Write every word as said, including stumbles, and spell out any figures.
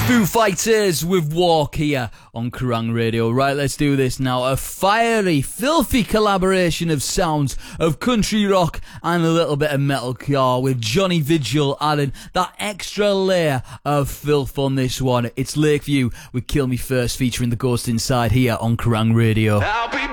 Foo Fighters with Walk here on Kerrang Radio. Right, let's do this now. A fiery, filthy collaboration of sounds of country rock and a little bit of metalcore with Johnny Vigil adding that extra layer of filth on this one. It's Lakeview with Kill Me First featuring The Ghost Inside here on Kerrang Radio.